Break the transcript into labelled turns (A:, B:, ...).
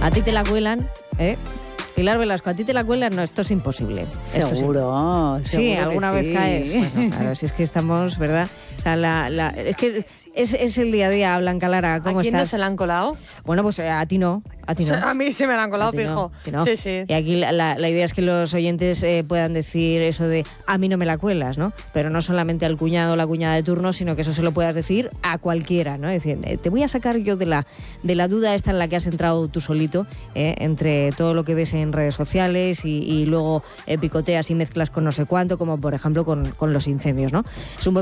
A: A ti te la cuelan, ¿eh? Pilar Velasco, a ti te la cuelan, no, esto es imposible.
B: Seguro,
A: sí, alguna vez caes. Bueno, claro, si es que estamos, ¿verdad? O sea, es que es el día a día, Blanca Lara, ¿cómo estás?
C: ¿A quién no se la han colado?
A: Bueno, pues a ti no. A ti no.
C: A mí sí me la han colado, fijo.
A: No.
C: Sí, sí.
A: Y aquí la idea es que los oyentes puedan decir eso de a mí no me la cuelas, ¿no? Pero no solamente al cuñado o la cuñada de turno, sino que eso se lo puedas decir a cualquiera, ¿no? Es decir, te voy a sacar yo de la duda esta en la que has entrado tú solito, entre todo lo que ves en redes sociales y luego picoteas y mezclas con no sé cuánto, como por ejemplo con los incendios, ¿no? Es un buen